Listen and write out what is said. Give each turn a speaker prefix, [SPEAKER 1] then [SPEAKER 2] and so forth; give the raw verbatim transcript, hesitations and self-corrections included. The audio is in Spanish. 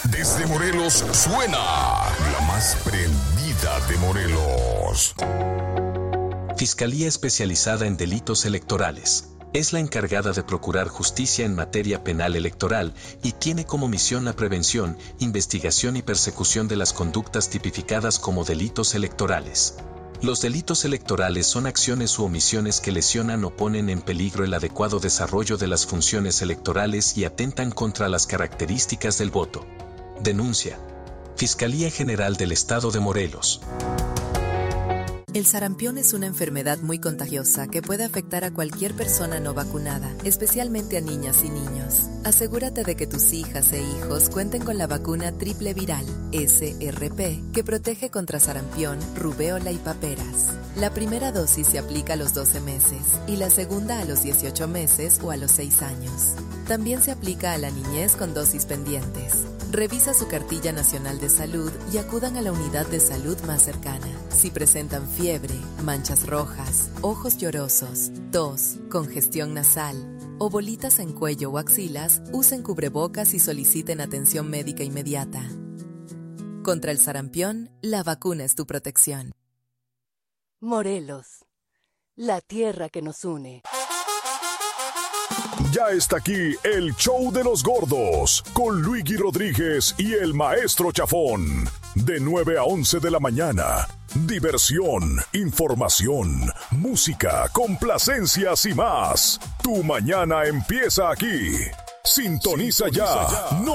[SPEAKER 1] Desde Morelos suena la más prendida de Morelos.
[SPEAKER 2] Fiscalía Especializada en Delitos Electorales. Es la encargada de procurar justicia en materia penal electoral y tiene como misión la prevención, investigación y persecución de las conductas tipificadas como delitos electorales. Los delitos electorales son acciones u omisiones que lesionan o ponen en peligro el adecuado desarrollo de las funciones electorales y atentan contra las características del voto. Denuncia. Fiscalía General del Estado de Morelos.
[SPEAKER 3] El sarampión es una enfermedad muy contagiosa que puede afectar a cualquier persona no vacunada, especialmente a niñas y niños. Asegúrate de que tus hijas e hijos cuenten con la vacuna triple viral, S R P, que protege contra sarampión, rubéola y paperas. La primera dosis se aplica a los doce meses y la segunda a los dieciocho meses o a los seis años. También se aplica a la niñez con dosis pendientes. Revisa su cartilla nacional de salud y acudan a la unidad de salud más cercana. Si presentan fiebre, manchas rojas, ojos llorosos, tos, congestión nasal o bolitas en cuello o axilas, usen cubrebocas y soliciten atención médica inmediata. Contra el sarampión, la vacuna es tu protección.
[SPEAKER 4] Morelos, la tierra que nos une.
[SPEAKER 1] Ya está aquí el show de los gordos con Luigi Rodríguez y el maestro Chafón. De nueve a once de la mañana. Diversión, información, música, complacencias y más. Tu mañana empieza aquí. Sintoniza, Sintoniza ya. ya. No